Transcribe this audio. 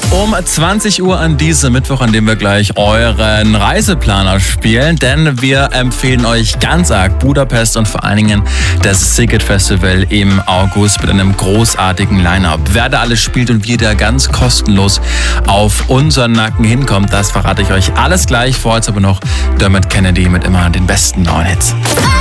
Um 20 Uhr an diesem Mittwoch, an dem wir gleich euren Reiseplaner spielen, denn wir empfehlen euch ganz arg Budapest und vor allen Dingen das Sziget Festival im August mit einem großartigen Line-Up. Wer da alles spielt und wie der ganz kostenlos auf unseren Nacken hinkommt, das verrate ich euch alles gleich. Vorher aber noch Dermot Kennedy mit immer den besten neuen Hits.